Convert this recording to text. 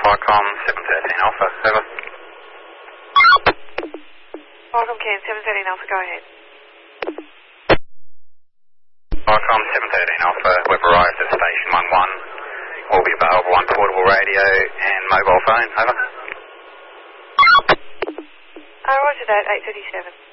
Qualcomm 713 Alpha, over. Qualcomm Can 713 Alpha, go ahead. Qualcomm 713 Alpha, we've arrived at station 11. Will be available on portable radio and mobile phone, over. Roger that, 837.